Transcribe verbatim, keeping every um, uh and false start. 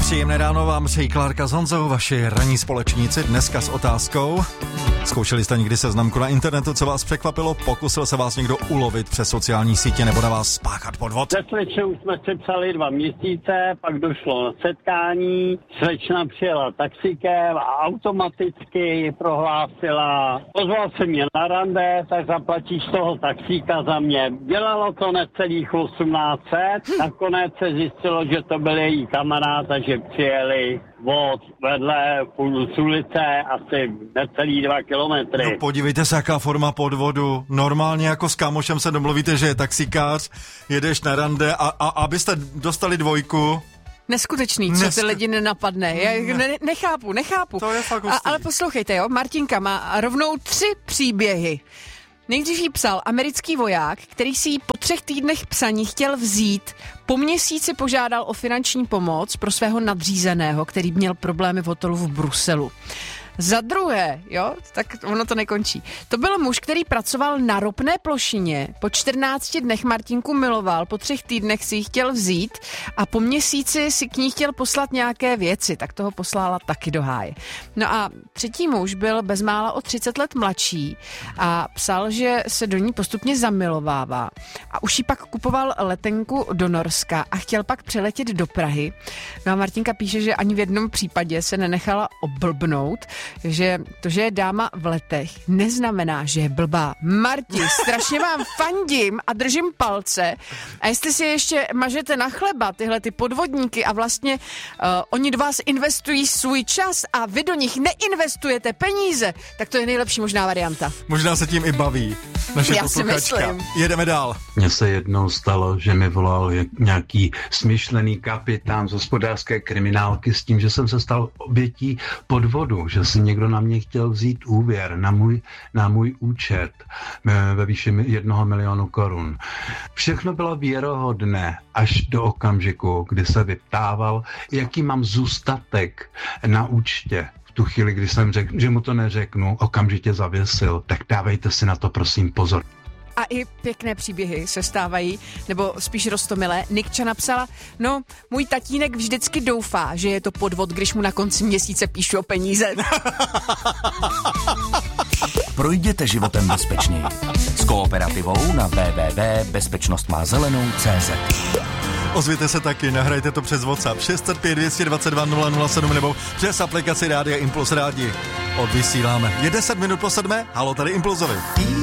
Příjemné ráno vám přejí Klárka s Honzou, vaši ranní společníci, dneska s otázkou. Zkoušeli jste někdy seznamku na internetu, co vás překvapilo? Pokusil se vás někdo ulovit přes sociální sítě nebo na vás spáchat podvod? Se slečnou jsme se psali dva měsíce, pak došlo na setkání, slečna přijela taxíkem a automaticky prohlásila, pozval se mě na rande, tak zaplatíš toho taxíka za mě. Dělalo to necelých osmnáct set, nakonec se zjistilo, že to byl její kamarád a že přijeli od vedle půl z ulice asi necelý dva kilometry. No podívejte se, jaká forma podvodu. Normálně jako s kámošem se domluvíte, že je taxíkář, jedeš na rande a, a abyste dostali dvojku. Neskutečný, co Nesk... ty lidi nenapadne. Já ne, nechápu, nechápu. To je fakt a, ale poslouchejte, jo, Martinka má rovnou tři příběhy. Nejdřív jí psal americký voják, který si ji po třech týdnech psaní chtěl vzít. Po měsíci požádal o finanční pomoc pro svého nadřízeného, který měl problémy v hotelu v Bruselu. Za druhé, jo, tak ono to nekončí. To byl muž, který pracoval na ropné plošině, po čtrnácti dnech Martinku miloval, po třech týdnech si ji chtěl vzít a po měsíci si k ní chtěl poslat nějaké věci, tak toho poslala taky do háje. No a třetí muž byl bezmála o třicet let mladší a psal, že se do ní postupně zamilovává a už jí pak kupoval letenku do Norska a chtěl pak přeletět do Prahy. No a Martinka píše, že ani v jednom případě se nenechala oblbnout, že to, že je dáma v letech, neznamená, že je blbá. Marti, strašně vám fandím a držím palce. A jestli si ještě mažete na chleba tyhle ty podvodníky a vlastně uh, oni do vás investují svůj čas a vy do nich neinvestujete peníze, tak to je nejlepší možná varianta. Možná se tím i baví naše Já posluchačka. Jedeme dál. Mně se jednou stalo, že mi volal nějaký smyšlený kapitán z hospodářské kriminálky s tím, že jsem se stal obětí podvodu, že si někdo na mě chtěl vzít úvěr na můj, na můj účet ve výši jednoho milionu korun. Všechno bylo věrohodné až do okamžiku, kdy se vyptával, jaký mám zůstatek na účtě. V tu chvíli, kdy jsem řekl, že mu to neřeknu, okamžitě zavěsil. Tak dávejte si na to prosím pozor. A i pěkné příběhy se stávají, nebo spíš roztomilé. Nikča napsala, no, můj tatínek vždycky doufá, že je to podvod, když mu na konci měsíce píšu o peníze. Projděte životem bezpečněji. S Kooperativou na w w w tečka bezpečnost má zelenou tečka cé zet. Ozvěte se taky, nahrajte to přes WhatsApp šest set pět dvě dva dva nula nula sedm nebo přes aplikaci Rádia Impuls rádi. Odvysíláme. Je deset minut po sedmé, halo, tady Impulzovi.